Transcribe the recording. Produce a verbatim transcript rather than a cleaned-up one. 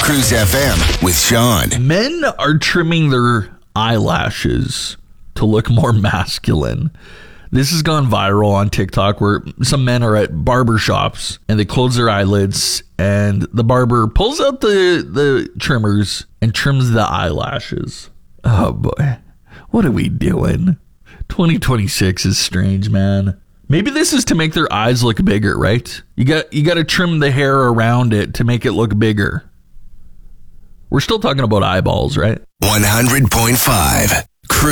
Cruise F M with Sean. Men are trimming their eyelashes to look more masculine. This has gone viral on TikTok where some men are at barber shops and they close their eyelids and the barber pulls out the, the trimmers and trims the eyelashes. Oh boy, what are we doing? twenty twenty-six is strange, man. Maybe this is to make their eyes look bigger, right? You got you got to trim the hair around it to make it look bigger. We're still talking about eyeballs, right? one hundred point five